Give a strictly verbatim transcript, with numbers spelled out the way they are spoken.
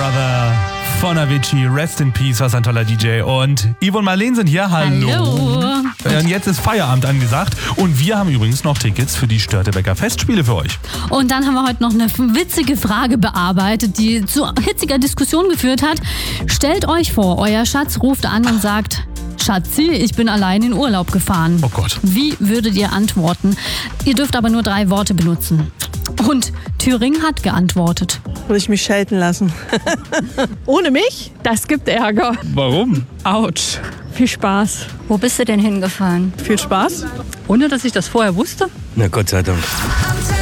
Brother von Avicii, Rest in Peace, was ein toller D J. Und Ivo und Marlene sind hier, hallo. Hallo. Und jetzt ist Feierabend angesagt und wir haben übrigens noch Tickets für die Störtebeker Festspiele für euch. Und dann haben wir heute noch eine witzige Frage bearbeitet, die zu hitziger Diskussion geführt hat. Stellt euch vor, euer Schatz ruft an und sagt: Schatzi, ich bin allein in Urlaub gefahren. Oh Gott. Wie würdet ihr antworten? Ihr dürft aber nur drei Worte benutzen. Und Thüringen hat geantwortet. Würde ich mich schelten lassen. Ohne mich? Das gibt Ärger. Warum? Autsch. Viel Spaß. Wo bist du denn hingefahren? Viel Spaß. Ohne, dass ich das vorher wusste? Na Gott sei Dank.